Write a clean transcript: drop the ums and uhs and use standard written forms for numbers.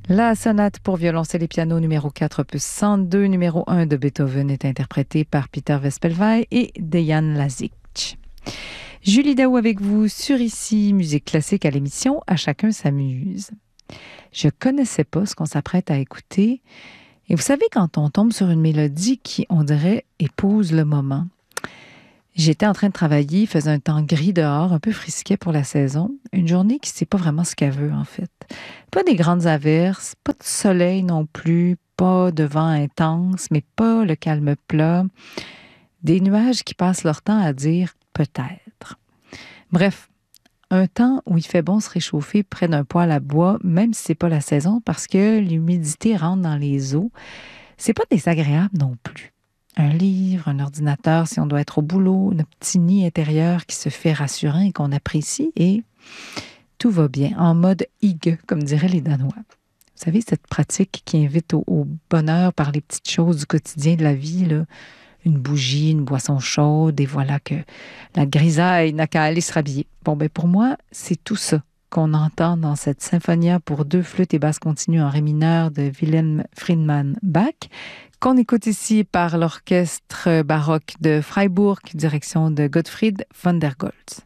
La sonate pour violoncelle et piano numéro 4, opus 102, numéro 1 de Beethoven est interprétée par Peter Vespelwey et Dejan Lazic. Julie Daou avec vous sur Ici, musique classique à l'émission À chacun s'amuse. Je connaissais pas ce qu'on s'apprête à écouter. Et vous savez, quand on tombe sur une mélodie qui, on dirait, épouse le moment. J'étais en train de travailler, il faisait un temps gris dehors, un peu frisquet pour la saison. Une journée qui ne sait pas vraiment ce qu'elle veut, en fait. Pas des grandes averses, pas de soleil non plus, pas de vent intense, mais pas le calme plat. Des nuages qui passent leur temps à dire peut-être. Bref, un temps où il fait bon se réchauffer près d'un poêle à bois, même si c'est pas la saison, parce que l'humidité rentre dans les os. C'est pas désagréable non plus. Un livre, un ordinateur si on doit être au boulot, un petit nid intérieur qui se fait rassurant et qu'on apprécie, et tout va bien, en mode hygge, comme diraient les Danois. Vous savez, cette pratique qui invite au bonheur par les petites choses du quotidien de la vie, là, une bougie, une boisson chaude, et voilà que la grisaille n'a qu'à aller se rhabiller. Bon, ben pour moi, c'est tout ça qu'on entend dans cette symphonia pour deux flûtes et basses continues en ré mineur de Wilhelm Friedman Bach, qu'on écoute ici par l'orchestre baroque de Freiburg, direction de Gottfried von der Goltz.